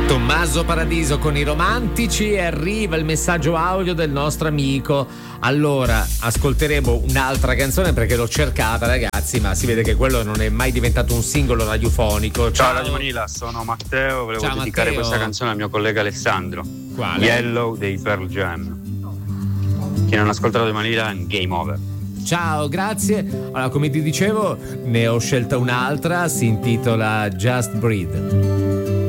Tommaso Paradiso con i romantici, e arriva il messaggio audio del nostro amico. Allora, ascolteremo un'altra canzone perché l'ho cercata, ragazzi, ma si vede che quello non è mai diventato un singolo radiofonico. Ciao Radio Manila, sono Matteo, volevo dedicare questa canzone al mio collega Alessandro. Quale? Yellow dei Pearl Jam. Chi non ascolta Radio Manila, game over. Ciao, grazie. Allora, come ti dicevo, ne ho scelta un'altra, si intitola Just Breathe.